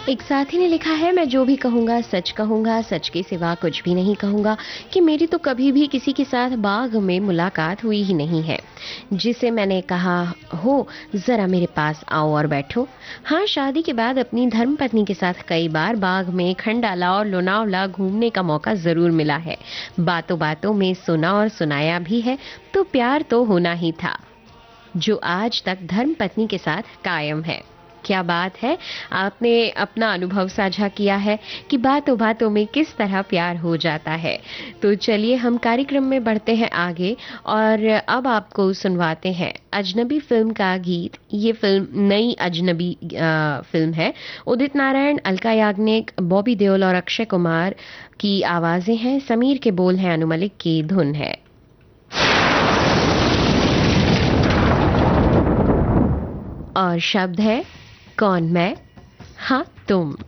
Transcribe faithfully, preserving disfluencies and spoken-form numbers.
एक साथी ने लिखा है, मैं जो भी कहूँगा सच कहूँगा, सच के सिवा कुछ भी नहीं कहूँगा कि मेरी तो कभी भी किसी के साथ बाग में मुलाकात हुई ही नहीं है। जिसे मैंने कहा हो ज़रा मेरे पास आओ और बैठो। हाँ, शादी के बाद अपनी धर्मपत्नी के साथ कई बार बाग में खंडाला और लोनावला घूमने का मौका ज़रूर मिला है। बातों बातों में सुना और सुनाया भी है, तो प्यार तो होना ही था जो आज तक धर्मपत्नी के साथ कायम है। क्या बात है, आपने अपना अनुभव साझा किया है कि बातों बातों में किस तरह प्यार हो जाता है। तो चलिए हम कार्यक्रम में बढ़ते हैं आगे और अब आपको सुनवाते हैं अजनबी फिल्म का गीत। ये फिल्म नई अजनबी अ, फिल्म है। उदित नारायण, अलका याग्निक, बॉबी देओल और अक्षय कुमार की आवाजें हैं। समीर के बोल हैं, अनु मलिक की धुन है। और शब्द है कौन मैं, हाँ तुम।